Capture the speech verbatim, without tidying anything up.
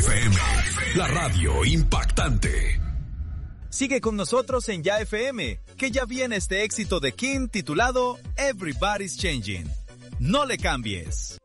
F M, la radio impactante. Sigue con nosotros en Ya F M, que ya viene este éxito de King titulado Everybody's Changing. No le cambies.